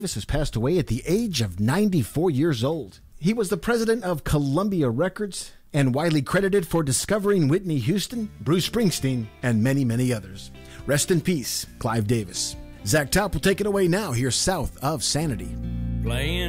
Davis has passed away at the age of 94 years old. He was the president of Columbia Records and widely credited for discovering Whitney Houston, Bruce Springsteen, and many, many others. Rest in peace, Clive Davis. Zach Top will take it away now here south of Sanity. Playing